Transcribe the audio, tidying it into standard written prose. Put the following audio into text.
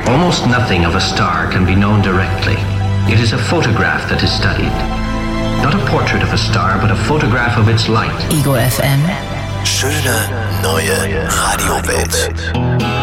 Almost nothing of a star can be known directly. It is a photograph that is studied. Not a portrait of a star, but a photograph of its light. Ego FM. Schöne neue Radiowelt.